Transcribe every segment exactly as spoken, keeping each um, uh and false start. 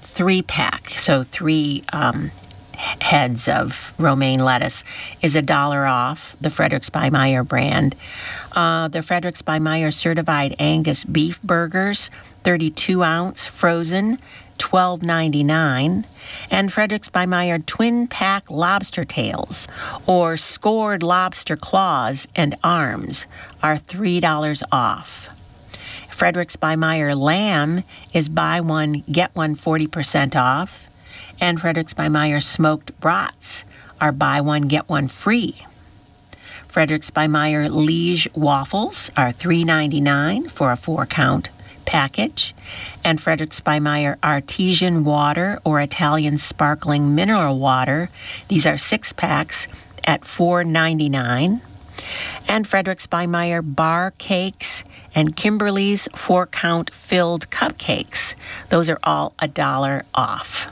three pack, so three um, heads of romaine lettuce, is a dollar off, the Fredericks by Meyer brand. Uh, the Fredericks by Meyer certified Angus beef burgers, thirty-two ounce, frozen, twelve ninety-nine. And Fredericks by Meyer twin pack lobster tails or scored lobster claws and arms are three dollars off. Fredericks by Meyer lamb is buy one, get one forty percent off. And Fredericks by Meyer smoked brats are buy one, get one free. Fredericks by Meyer Liege waffles are three ninety-nine for a four-count package. And Fredericks by Meyer artesian water or Italian sparkling mineral water, these are six packs at four ninety-nine. And Fredericks by Meyer bar cakes and Kimberly's four-count filled cupcakes, those are all a dollar off.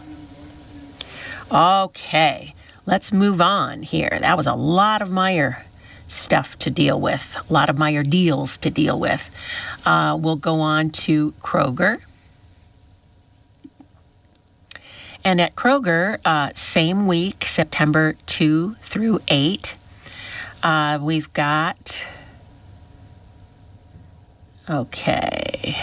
Okay, let's move on here. That was a lot of Meyer stuff to deal with, a lot of Meyer deals to deal with. Uh, we'll go on to Kroger. And at Kroger, uh, same week, September second through eighth, uh, we've got, okay,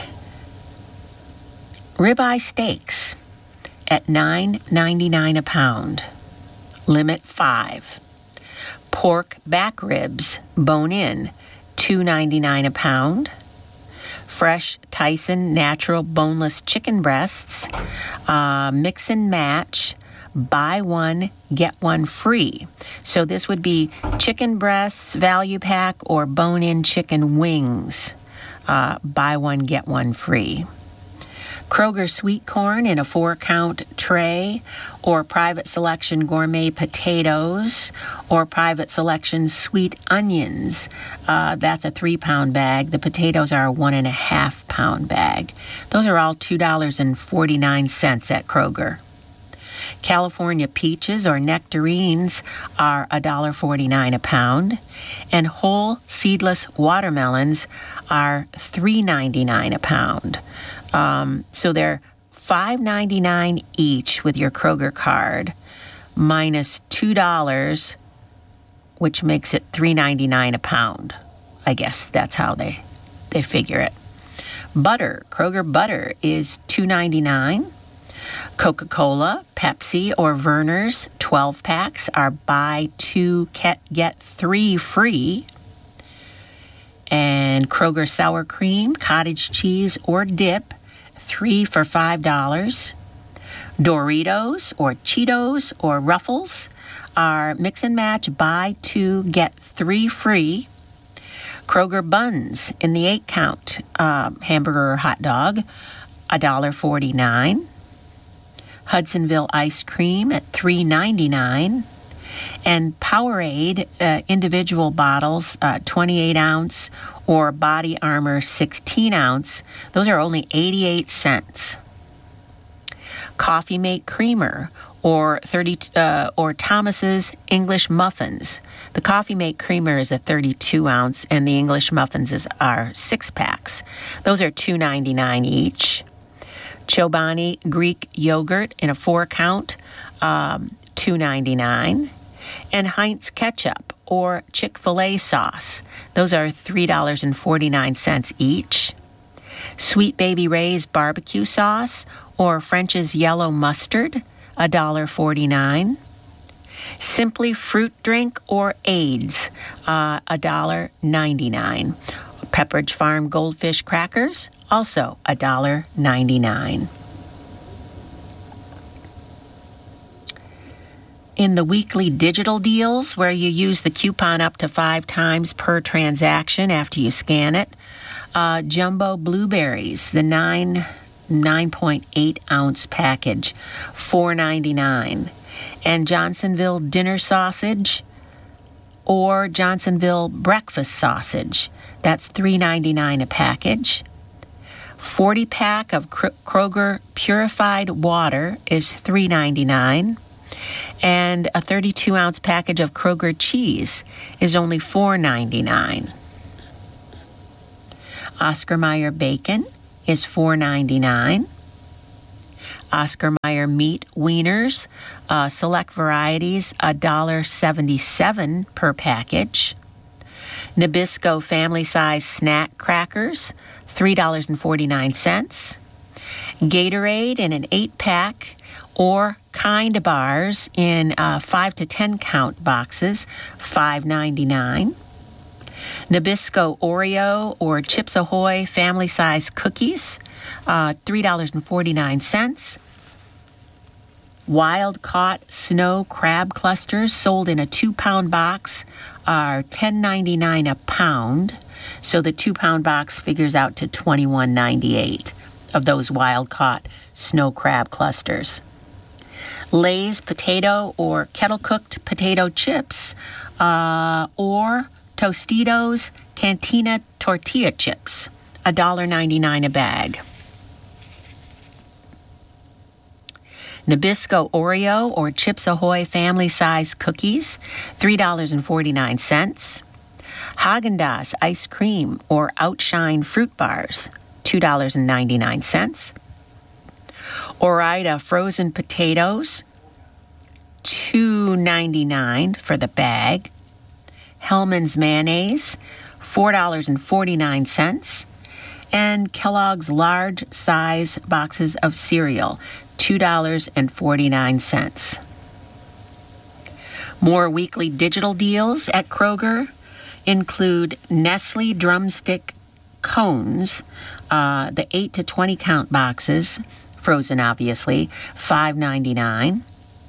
ribeye steaks at nine ninety-nine a pound, limit five. Pork back ribs, bone-in, two ninety-nine a pound. Fresh Tyson natural boneless chicken breasts, uh, mix and match, buy one, get one free. So this would be chicken breasts, value pack, or bone-in chicken wings, uh, buy one, get one free. Kroger sweet corn in a four-count tray, or Private Selection gourmet potatoes, or Private Selection sweet onions. Uh, that's a three-pound bag. The potatoes are a one-and-a-half-pound bag. Those are all two dollars and forty-nine cents at Kroger. California peaches or nectarines are one dollar forty-nine a pound, and whole seedless watermelons are three ninety-nine a pound. Um, so they're five ninety-nine each with your Kroger card, minus two dollars, which makes it three ninety-nine a pound. I guess that's how they they figure it. Butter, Kroger butter is two ninety-nine. Coca-Cola, Pepsi, or Verner's twelve packs are buy two, get three free. And Kroger sour cream, cottage cheese, or dip, three for five dollars. Doritos or Cheetos or Ruffles are mix and match, buy two, get three free. Kroger buns in the eight count uh, hamburger or hot dog, one dollar forty-nine. Hudsonville ice cream at three ninety-nine. And Powerade uh, individual bottles, uh, twenty-eight ounce, or Body Armor sixteen ounce, those are only eighty-eight cents. Coffee Mate Creamer or thirty uh, or Thomas's English Muffins. The Coffee Mate Creamer is a thirty-two ounce, and the English Muffins is, are six packs. Those are two ninety-nine each. Chobani Greek yogurt in a four count, um, two ninety-nine. And Heinz ketchup or Chick-fil-A sauce, those are three dollars and forty-nine cents each. Sweet Baby Ray's barbecue sauce or French's yellow mustard, one dollar forty-nine. Simply fruit drink or AIDS, uh, one dollar ninety-nine. Pepperidge Farm goldfish crackers, also one dollar ninety-nine. In the weekly digital deals, where you use the coupon up to five times per transaction after you scan it, uh, jumbo blueberries, the nine nine point eight ounce package, four ninety-nine, and Johnsonville dinner sausage or Johnsonville breakfast sausage, that's three ninety-nine a package. forty pack of Kroger purified water is three ninety-nine. And a thirty-two ounce package of Kroger cheese is only four ninety-nine. Oscar Mayer bacon is four ninety-nine. Oscar Mayer meat wieners, uh, select varieties, one dollar seventy-seven per package. Nabisco family size snack crackers, three dollars and forty-nine cents. Gatorade in an eight pack or Kind bars in uh, five to ten count boxes, five ninety-nine. Nabisco Oreo or Chips Ahoy family size cookies, uh, three dollars and forty-nine cents. Wild caught snow crab clusters sold in a two pound box are ten ninety-nine a pound. So the two pound box figures out to twenty-one ninety-eight of those wild caught snow crab clusters. Lay's potato or kettle cooked potato chips, uh, or Tostitos Cantina tortilla chips, one dollar ninety-nine a bag. Nabisco Oreo or Chips Ahoy family size cookies, three dollars and forty-nine cents. Haagen-Dazs ice cream or Outshine fruit bars, two dollars and ninety-nine cents. Ore-Ida frozen potatoes, two ninety-nine for the bag. Hellmann's mayonnaise, four dollars and forty-nine cents. And Kellogg's large size boxes of cereal, two dollars and forty-nine cents. More weekly digital deals at Kroger include Nestle drumstick cones, uh, the eight to twenty count boxes, frozen obviously, five ninety-nine.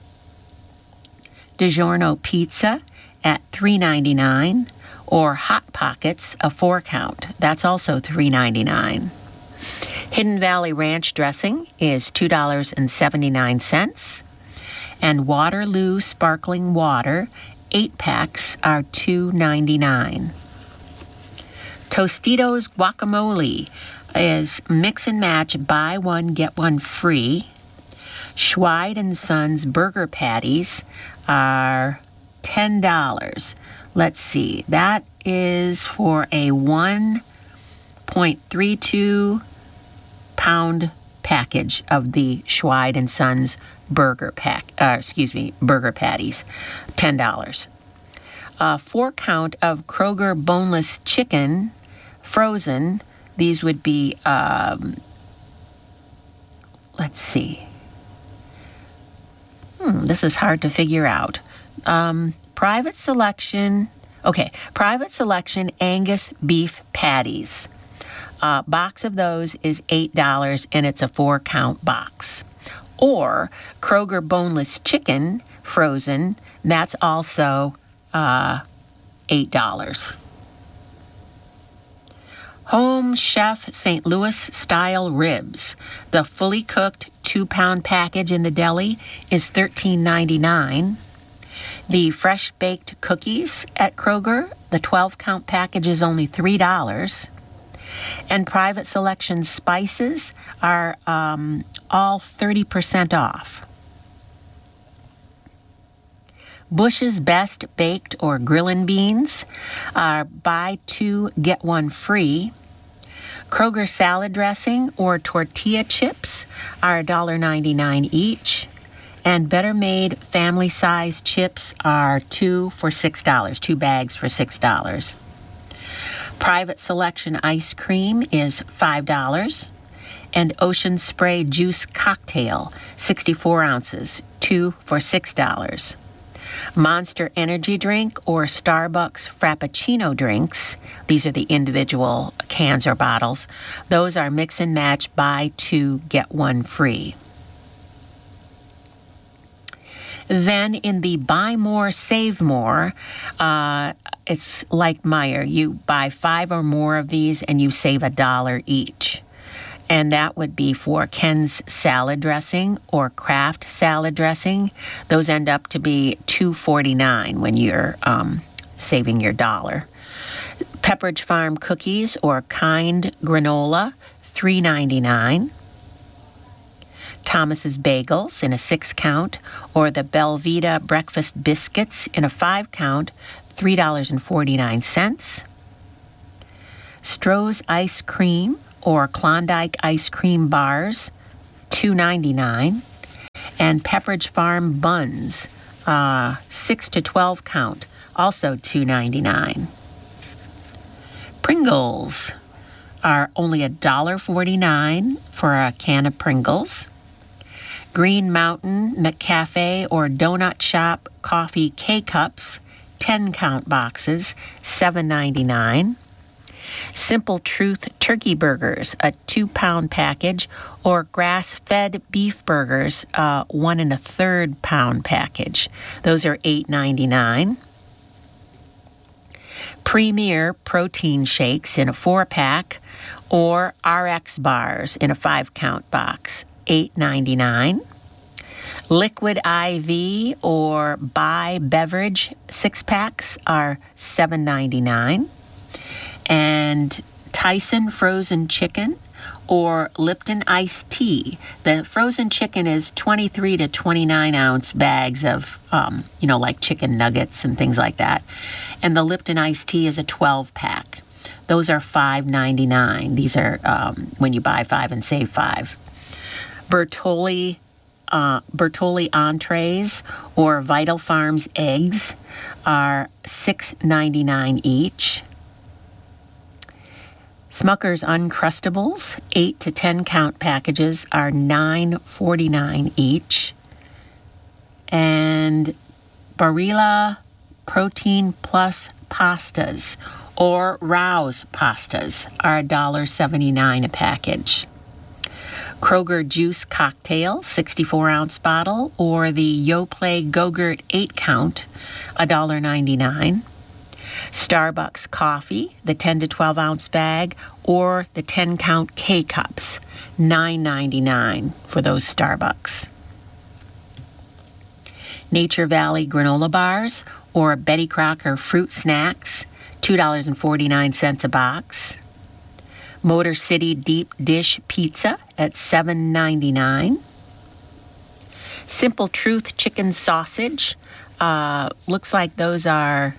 DiGiorno pizza at three ninety-nine, or Hot Pockets, a four count. That's also three ninety-nine. Hidden Valley Ranch dressing is two dollars and seventy-nine cents. And Waterloo sparkling water, eight packs, are two ninety-nine. Tostitos guacamole is mix and match, buy one, get one free. Schweid and Sons burger patties are ten dollars. Let's see, that is for a one point three two pound package of the Schweid and Sons burger pack, uh, excuse me, burger patties, ten dollars. A four count of Kroger boneless chicken, frozen. These would be, um, let's see. Hmm, this is hard to figure out. Um, private selection, okay, private selection Angus beef patties. Uh, box of those is eight dollars and it's a four count box. Or Kroger boneless chicken, frozen, that's also uh, eight dollars. Home Chef Saint Louis style ribs. The fully cooked two pound package in the deli is thirteen ninety-nine. The fresh baked cookies at Kroger, the twelve count package is only three dollars. And private selection spices are um, all thirty percent off. Bush's Best Baked or Grillin' Beans are buy two, get one free. Kroger salad dressing or tortilla chips are one dollar ninety-nine each. And Better Made family size chips are two for six dollars, two bags for six dollars. Private selection ice cream is five dollars. And Ocean Spray juice cocktail, sixty-four ounces, two for six dollars. Monster Energy drink or Starbucks Frappuccino drinks, these are the individual cans or bottles, those are mix and match, buy two, get one free. Then in the buy more, save more, uh, it's like Meijer. You buy five or more of these and you save a dollar each. And that would be for Ken's salad dressing or Kraft salad dressing. Those end up to be two forty-nine when you're um, saving your dollar. Pepperidge Farm cookies or Kind granola, three ninety-nine. Thomas's Bagels in a six count or the Belvita breakfast biscuits in a five count, three dollars and forty-nine cents. Stroh's ice cream or Klondike ice cream bars, two ninety-nine. And Pepperidge Farm buns, uh, six to twelve count, also two ninety-nine. Pringles are only one dollar forty-nine for a can of Pringles. Green Mountain McCafe or Donut Shop coffee K-Cups, ten count boxes, seven ninety-nine. Simple Truth Turkey Burgers, a two pound package, or grass-fed beef burgers, uh, one and a third pound package. Those are eight ninety-nine. Premier protein shakes in a four pack, or R X bars in a five count box, eight ninety-nine. Liquid I V or Bai beverage six packs are seven ninety-nine. And Tyson frozen chicken or Lipton iced tea. The frozen chicken is twenty-three to twenty-nine ounce bags of, um, you know, like chicken nuggets and things like that. And the Lipton iced tea is a twelve pack. Those are five ninety-nine. These are um, when you buy five and save five. Bertolli, uh, Bertolli entrees or Vital Farms eggs are six ninety-nine each. Smucker's Uncrustables, eight to ten count packages, are nine forty-nine each. And Barilla Protein Plus pastas or Rouse pastas are one dollar seventy-nine a package. Kroger Juice Cocktail, sixty-four ounce bottle, or the Yoplait Go-Gurt eight count, one dollar ninety-nine. Starbucks coffee, the ten to twelve ounce bag, or the ten count K-Cups, nine ninety-nine for those Starbucks. Nature Valley granola bars or Betty Crocker fruit snacks, two dollars and forty-nine cents a box. Motor City deep dish pizza at seven ninety-nine. Simple Truth chicken sausage, uh, looks like those are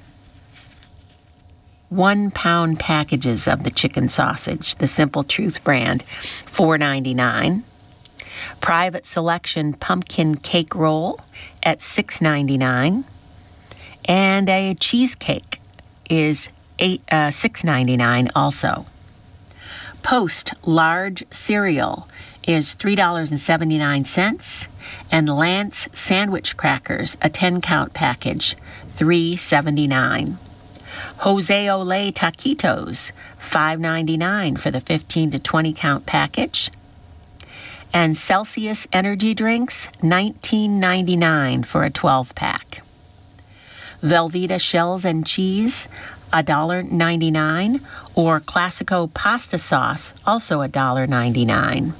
one pound packages of the chicken sausage, the Simple Truth brand, four ninety-nine. Private Selection pumpkin cake roll at six ninety-nine. And a cheesecake is eight uh, six ninety-nine also. Post large cereal is three dollars and seventy-nine cents, and Lance sandwich crackers, a ten count package, three seventy-nine. Jose Olay taquitos, five ninety-nine for the fifteen to twenty count package. And Celsius energy drinks, nineteen ninety-nine for a twelve pack. Velveeta shells and cheese, one dollar ninety-nine, or Classico pasta sauce, also one dollar ninety-nine.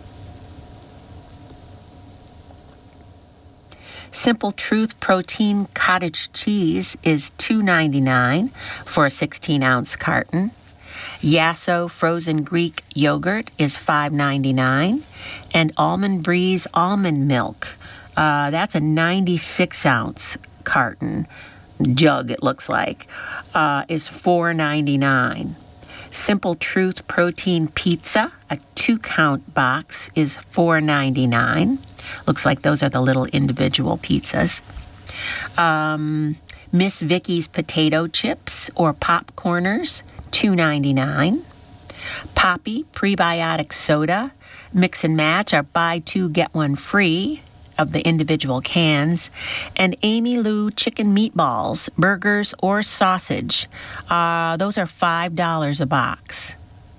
Simple Truth protein cottage cheese is two ninety-nine for a sixteen ounce carton. Yasso frozen Greek yogurt is five ninety-nine, and Almond Breeze almond milk, uh, that's a ninety-six ounce carton, jug it looks like, uh, is four ninety-nine. Simple Truth protein pizza, a two count box, is four ninety-nine. Looks like those are the little individual pizzas. Um, Miss Vicky's potato chips or popcorners, two ninety-nine. Poppy prebiotic soda, mix and match, or buy two get one free of the individual cans. And Amy Lou chicken meatballs, burgers or sausage, uh, those are five dollars a box.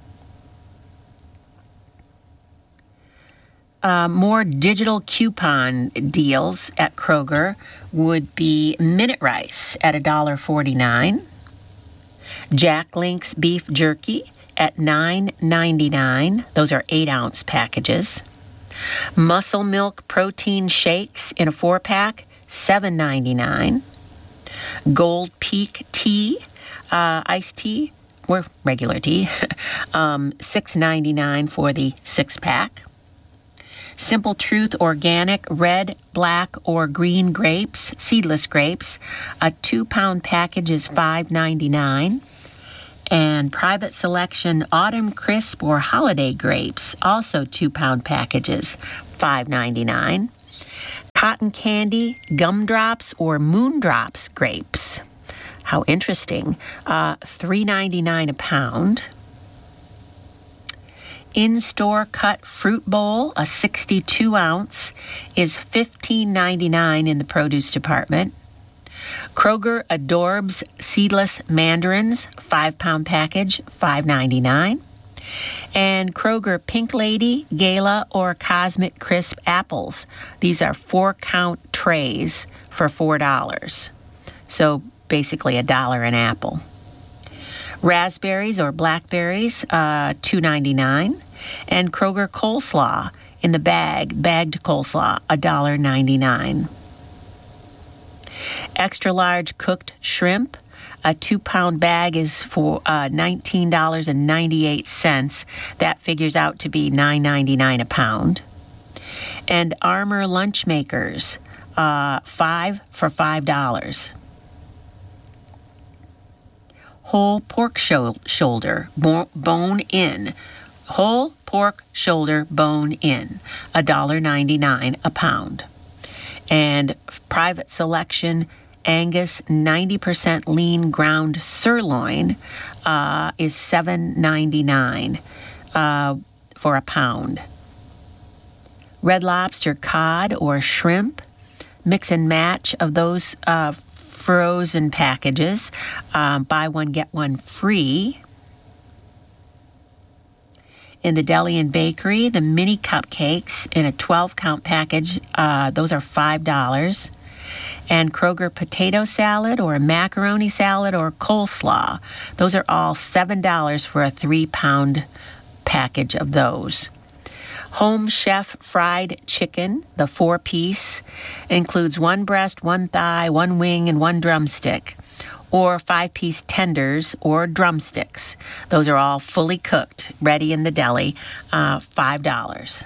Uh, more digital coupon deals at Kroger would be Minute Rice at one dollar forty-nine. Jack Link's beef jerky at nine ninety-nine. Those are eight ounce packages. Muscle Milk protein shakes in a four pack, seven ninety-nine. Gold Peak tea, uh, iced tea, or regular tea, um, six ninety-nine for the six pack. Simple Truth organic red, black, or green grapes, seedless grapes, a two pound package is five ninety-nine. And Private Selection Autumn Crisp or Holiday Grapes, also two-pound packages, five ninety-nine. Cotton Candy Gumdrops or Moondrops grapes. How interesting. Uh, three ninety-nine a pound. In-store cut fruit bowl, a sixty-two ounce, is fifteen ninety-nine in the produce department. Kroger Adorbs seedless mandarins, five-pound package, five ninety-nine. And Kroger Pink Lady, Gala, or Cosmic Crisp apples. These are four-count trays for four dollars. So basically a dollar an apple. Raspberries or blackberries, uh, two ninety-nine. And Kroger coleslaw in the bag, bagged coleslaw, one dollar ninety-nine. Extra large cooked shrimp, a two-pound bag is for uh, nineteen ninety-eight. That figures out to be nine ninety-nine a pound. And Armour lunch makers, uh, five for five dollars. Whole pork sho- shoulder, bo- bone in. Whole pork shoulder, bone in, one dollar ninety-nine a pound. And Private Selection Angus ninety percent lean ground sirloin uh, is seven ninety-nine uh, for a pound. Red Lobster cod or shrimp, mix and match of those uh, frozen packages, um, buy one get one free. In the deli and bakery, the mini cupcakes in a twelve-count package, uh, those are five dollars. And Kroger potato salad or macaroni salad or coleslaw, those are all seven dollars for a three-pound package of those. Home Chef fried chicken, the four-piece, includes one breast, one thigh, one wing, and one drumstick. Or five-piece tenders or drumsticks. Those are all fully cooked, ready in the deli, uh, five dollars.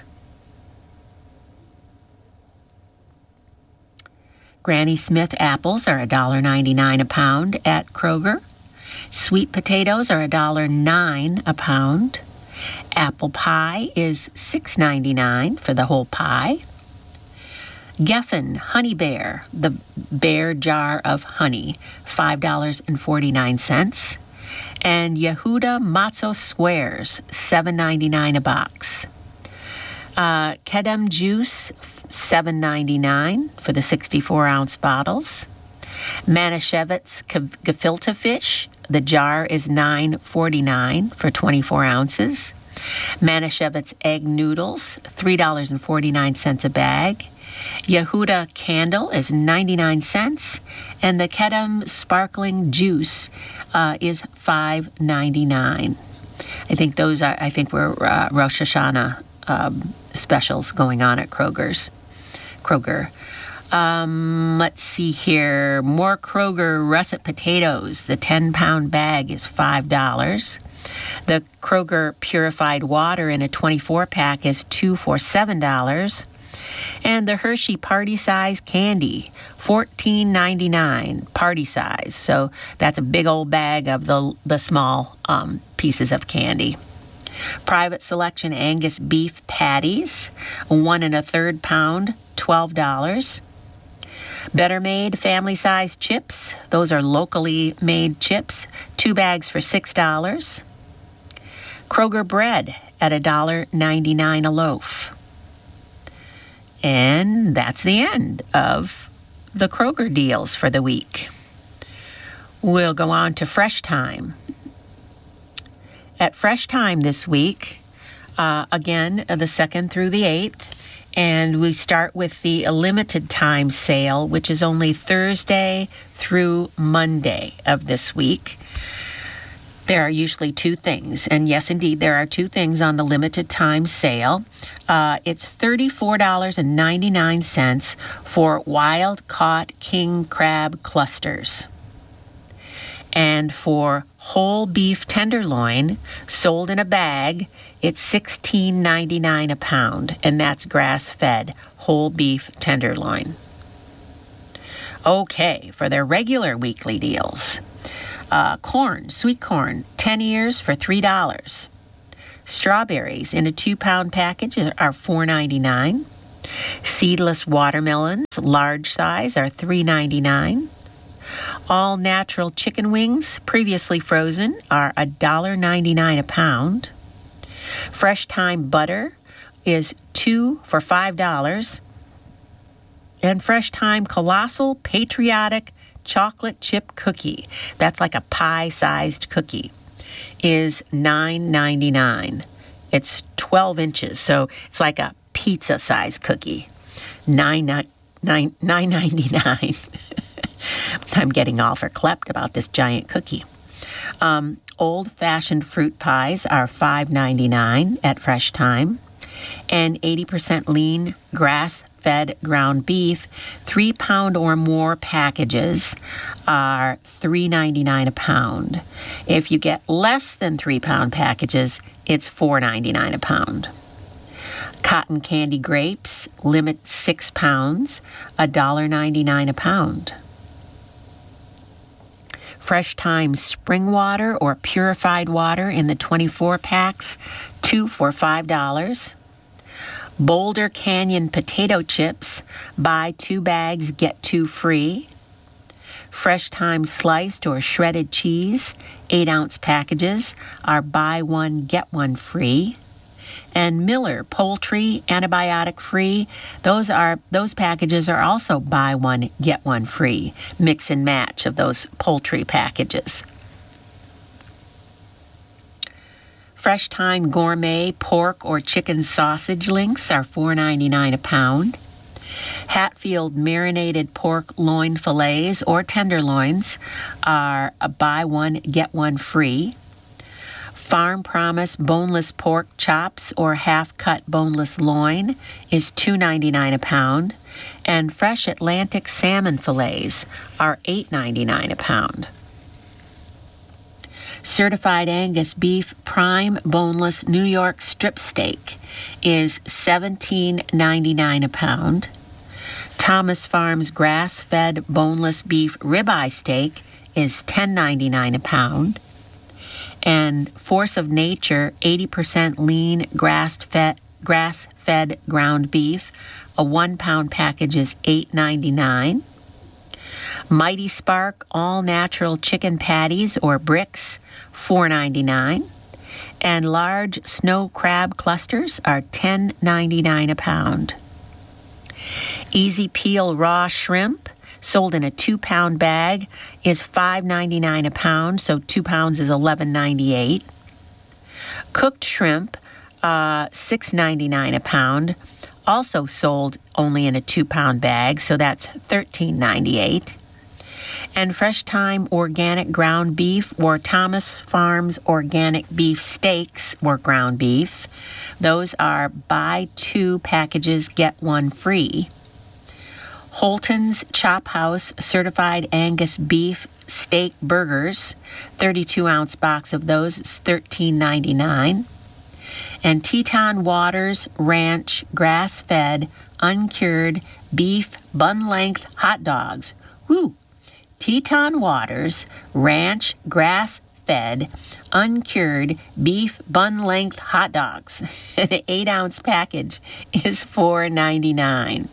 Granny Smith apples are one dollar ninety-nine a pound at Kroger. Sweet potatoes are one dollar and nine cents a pound. Apple pie is six ninety-nine for the whole pie. Geffen Honey Bear, the bear jar of honey, five dollars and forty-nine cents. And Yehuda Matzo Squares, seven ninety-nine a box. Uh, Kedem Juice, seven ninety-nine for the sixty-four ounce bottles. Manischewitz Gefilte Fish, the jar is nine forty-nine for twenty-four ounces. Manischewitz Egg Noodles, three dollars and forty-nine cents a bag. Yehuda Candle is ninety-nine cents, and the Kedem Sparkling Juice uh, is five ninety-nine. I think those are, I think were uh, Rosh Hashanah um, specials going on at Kroger's. Kroger. Um, let's see here. More Kroger russet potatoes. The ten-pound bag is five dollars. The Kroger purified water in a twenty-four pack is two for seven dollars. And the Hershey party size candy, fourteen ninety-nine, party size. So that's a big old bag of the the small um, pieces of candy. Private Selection Angus beef patties, one and a third pound, twelve dollars. Better Made family size chips, those are locally made chips, two bags for six dollars. Kroger bread at one dollar ninety-nine a loaf. And that's the end of the Kroger deals for the week. We'll go on to Fresh Time. At Fresh Time this week, uh, again, the second through the eighth, and we start with the limited time sale, which is only Thursday through Monday of this week. There are usually two things, and yes, indeed, there are two things on the limited time sale. Uh, it's thirty-four dollars and ninety-nine cents for wild-caught king crab clusters. And for whole beef tenderloin, sold in a bag, it's sixteen ninety-nine a pound, and that's grass-fed whole beef tenderloin. Okay, for their regular weekly deals. Uh, corn, sweet corn, ten ears for three dollars. Strawberries in a two-pound package are four ninety-nine. Seedless watermelons, large size, are three ninety-nine. All natural chicken wings, previously frozen, are one ninety-nine a pound. Fresh Thyme butter is two for five dollars. And Fresh Thyme Colossal Patriotic Chocolate Chip Cookie, that's like a pie-sized cookie, is nine ninety-nine. It's twelve inches, so it's like a pizza-sized cookie. nine ninety-nine. I'm getting all verklempt about this giant cookie. Um, old-fashioned fruit pies are five ninety-nine at Fresh Thyme. And eighty percent lean grass-fed ground beef, three-pound or more packages are three ninety-nine a pound. If you get less than three-pound packages, it's four ninety-nine a pound. Cotton candy grapes, limit six pounds, one ninety-nine a pound. Fresh Thyme spring water or purified water in the twenty-four packs, two for five dollars. Boulder Canyon potato chips, buy two bags, get two free. Fresh Thyme sliced or shredded cheese, eight ounce packages, are buy one, get one free. And Miller poultry, antibiotic free, those are those packages are also buy one, get one free. Mix and match of those poultry packages. Fresh Thyme gourmet pork or chicken sausage links are four ninety-nine a pound. Hatfield marinated pork loin fillets or tenderloins are a buy one, get one free. Farm Promise boneless pork chops or half-cut boneless loin is two ninety-nine a pound. And Fresh Atlantic salmon fillets are eight ninety-nine a pound. Certified Angus beef prime boneless New York strip steak is seventeen ninety-nine a pound. Thomas Farms grass-fed boneless beef ribeye steak is ten ninety-nine a pound. And Force of Nature eighty percent lean grass-fed grass-fed ground beef, a one-pound package is eight ninety-nine. Mighty Spark all-natural chicken patties or bricks, four ninety-nine. And large snow crab clusters are ten ninety-nine a pound. Easy Peel raw shrimp, sold in a two-pound bag, is five ninety-nine a pound, so two pounds is eleven ninety-eight. Cooked shrimp, uh, six ninety-nine a pound, also sold only in a two-pound bag, so that's thirteen ninety-eight. And Fresh Thyme organic ground beef or Thomas Farms organic beef steaks or ground beef, those are buy two packages, get one free. Holton's Chop House certified Angus beef steak burgers, thirty-two ounce box of those is thirteen ninety-nine. And Teton Waters Ranch grass-fed uncured beef bun-length hot dogs. Woo! Teton Waters Ranch grass-fed uncured beef bun-length hot dogs. An eight ounce package is four ninety-nine.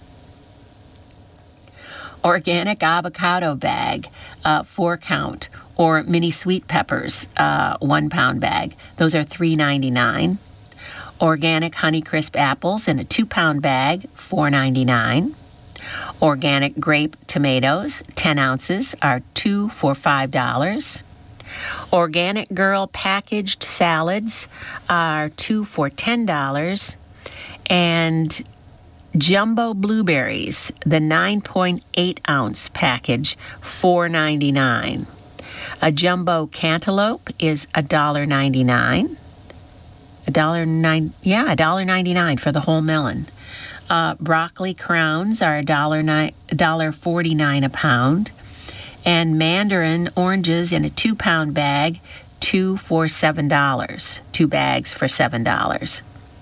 Organic avocado bag, uh, four count, or mini sweet peppers, uh, one pound bag. Those are three ninety-nine. Organic Honeycrisp apples in a two pound bag, four ninety-nine. Organic grape tomatoes, ten ounces, are two for five dollars. Organic Girl packaged salads are two for ten dollars. And Jumbo blueberries, the nine point eight ounce package, four ninety-nine. A jumbo cantaloupe is one ninety-nine. A dollar nine, yeah, one ninety-nine for the whole melon. Uh, broccoli crowns are one forty-nine a pound. And mandarin oranges in a two pound bag, two for seven dollars. Two bags for seven dollars.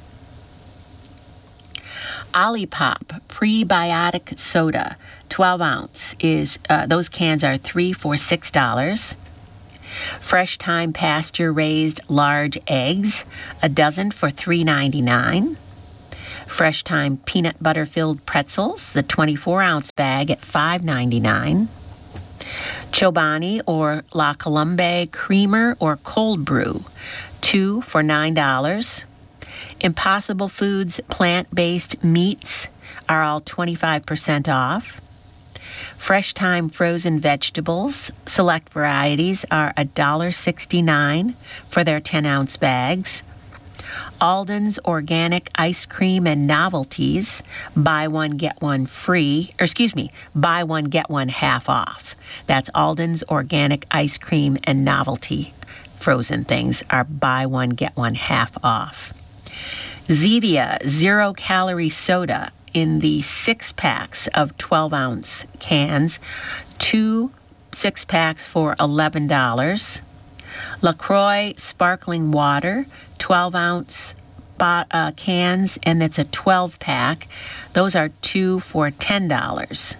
Olipop prebiotic soda, twelve ounce, is uh, those cans are three for six dollars. Fresh Time pasture-raised large eggs, a dozen for three ninety-nine. Fresh Time peanut butter-filled pretzels, the twenty-four ounce bag at five ninety-nine. Chobani or La Colombe creamer or cold brew, two for nine dollars. Impossible Foods plant-based meats are all twenty-five percent off. Fresh Time frozen vegetables, select varieties, are one dollar and sixty-nine cents for their ten ounce bags. Alden's organic ice cream and novelties, buy one, get one free, or excuse me, buy one, get one half off. That's Alden's organic ice cream and novelty frozen things are buy one, get one half off. Zevia zero calorie soda in the six packs of twelve ounce cans, two six packs for eleven dollars. LaCroix sparkling water, twelve ounce uh, cans, and it's a twelve pack. Those are two for ten dollars.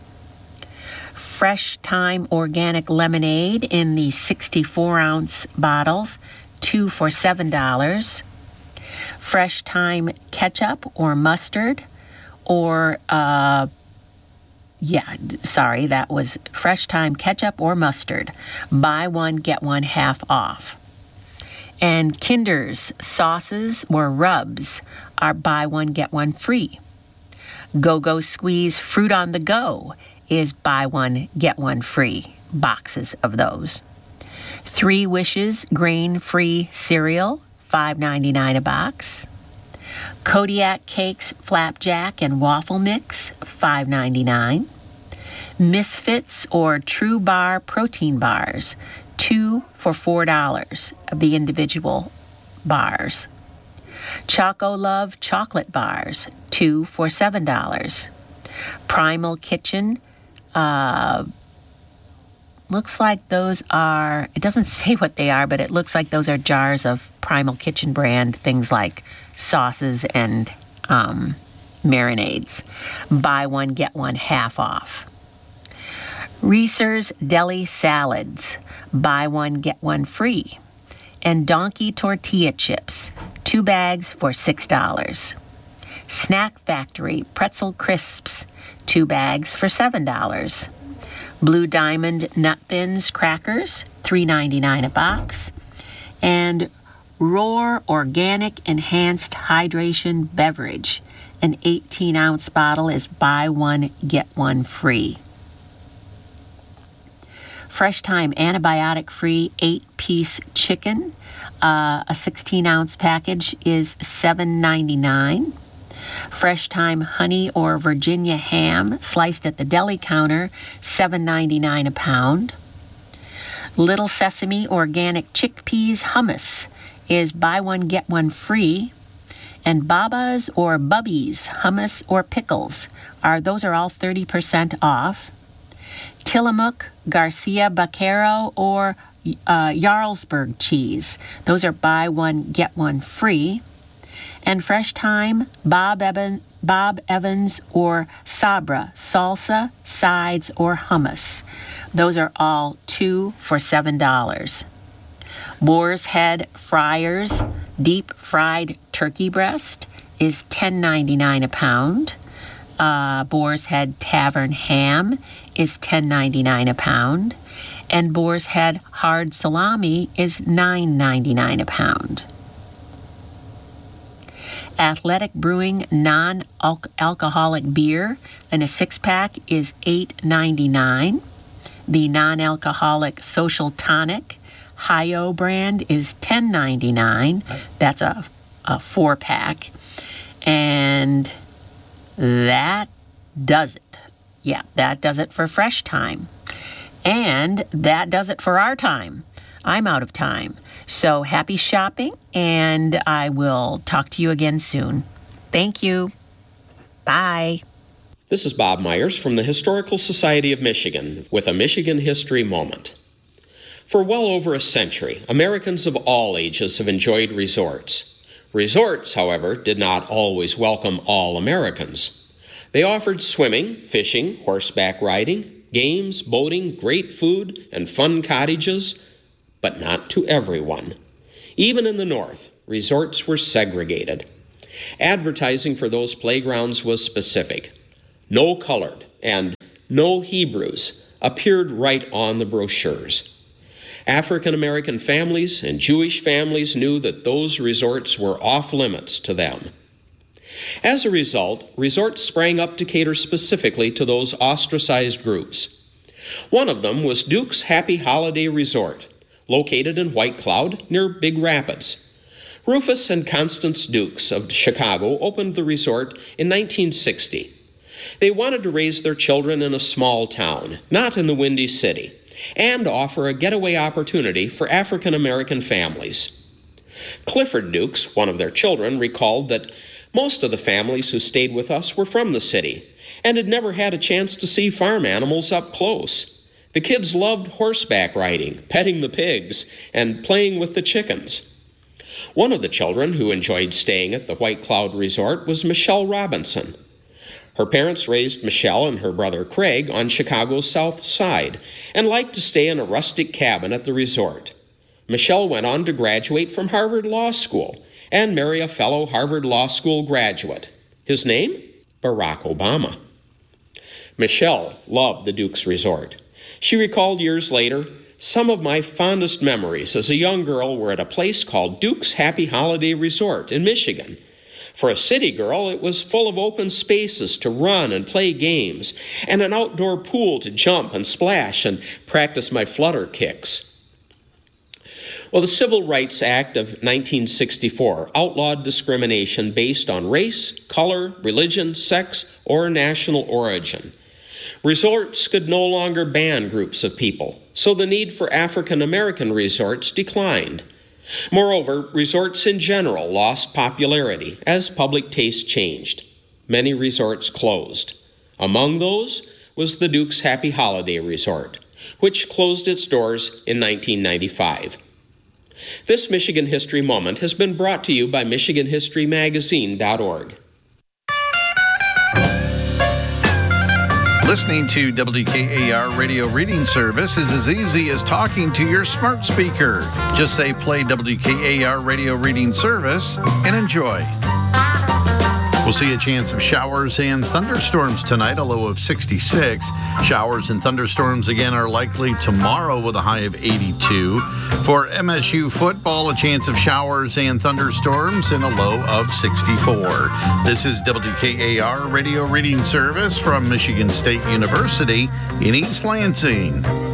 Fresh Time organic lemonade in the sixty-four ounce bottles, two for seven dollars. Fresh Time ketchup or mustard, or, uh, yeah, sorry, that was Fresh Time ketchup or mustard. Buy one, get one half off. And Kinder's sauces or rubs are buy one, get one free. Go-Go Squeeze fruit on the go is buy one, get one free. Boxes of those. Three Wishes grain-free cereal, five ninety-nine a box. Kodiak Cakes flapjack and waffle mix, five ninety-nine. Misfits or True Bar protein bars, two for four dollars of the individual bars. Choco Love chocolate bars, two for seven dollars. Primal Kitchen, uh, looks like those are, it doesn't say what they are, but it looks like those are jars of Primal Kitchen brand things like sauces and um, marinades. Buy one, get one half off. Reese's Deli Salads, buy one, get one free. And Donkey Tortilla Chips, two bags for six dollars. Snack Factory Pretzel Crisps, two bags for seven dollars. Blue Diamond Nut Thins Crackers, three ninety-nine a box. And Roar Organic Enhanced Hydration Beverage, an eighteen ounce bottle is buy one, get one free. Fresh Time antibiotic-free eight-piece chicken, uh, a sixteen ounce package is seven ninety-nine. Fresh Time honey or Virginia ham sliced at the deli counter, seven ninety-nine a pound. Little Sesame organic chickpeas hummus is buy one, get one free. And Baba's or Bubby's hummus or pickles, are those are all thirty percent off. Tillamook, Garcia Vaquero, or uh, Jarlsberg cheese, those are buy one, get one free. And Fresh Time, Bob, Eben, Bob Evans or Sabra, salsa, sides, or hummus. Those are all two for seven dollars. Boar's Head Friars deep fried turkey breast is ten ninety-nine a pound. Uh, Boar's Head Tavern ham is ten ninety-nine a pound. And Boar's Head hard salami is nine ninety-nine a pound. Athletic Brewing non-alcoholic beer in a six-pack is eight ninety-nine. The non-alcoholic Social Tonic Hi-O brand is ten ninety-nine. That's a, a four-pack. And that does it. Yeah, that does it for Fresh Time. And that does it for our time. I'm out of time. So happy shopping, and I will talk to you again soon. Thank you. Bye. This is Bob Myers from the Historical Society of Michigan with a Michigan History Moment. For well over a century, Americans of all ages have enjoyed resorts. Resorts, however, did not always welcome all Americans. They offered swimming, fishing, horseback riding, games, boating, great food, and fun cottages, but not to everyone. Even in the North, resorts were segregated. Advertising for those playgrounds was specific. No colored and no Hebrews appeared right on the brochures. African American families and Jewish families knew that those resorts were off limits to them. As a result, resorts sprang up to cater specifically to those ostracized groups. One of them was Duke's Happy Holiday Resort, located in White Cloud near Big Rapids. Rufus and Constance Dukes of Chicago opened the resort in nineteen sixty. They wanted to raise their children in a small town, not in the Windy City, and offer a getaway opportunity for African American families. Clifford Dukes, one of their children, recalled that most of the families who stayed with us were from the city and had never had a chance to see farm animals up close. The kids loved horseback riding, petting the pigs, and playing with the chickens. One of the children who enjoyed staying at the White Cloud Resort was Michelle Robinson. Her parents raised Michelle and her brother Craig on Chicago's South Side and liked to stay in a rustic cabin at the resort. Michelle went on to graduate from Harvard Law School and marry a fellow Harvard Law School graduate. His name? Barack Obama. Michelle loved the Dukes Resort. She recalled years later, "Some of my fondest memories as a young girl were at a place called Duke's Happy Holiday Resort in Michigan. For a city girl, it was full of open spaces to run and play games, and an outdoor pool to jump and splash and practice my flutter kicks." Well, the Civil Rights Act of nineteen sixty-four outlawed discrimination based on race, color, religion, sex, or national origin. Resorts could no longer ban groups of people, so the need for African American resorts declined. Moreover, resorts in general lost popularity as public taste changed. Many resorts closed. Among those was the Duke's Happy Holiday Resort, which closed its doors in nineteen ninety-five. This Michigan History Moment has been brought to you by Michigan History Magazine dot org. Listening to W K A R Radio Reading Service is as easy as talking to your smart speaker. Just say play W K A R Radio Reading Service and enjoy. We'll see a chance of showers and thunderstorms tonight, a low of sixty-six. Showers and thunderstorms again are likely tomorrow with a high of eighty-two. For M S U football, a chance of showers and thunderstorms and a low of sixty-four. This is W K A R Radio Reading Service from Michigan State University in East Lansing.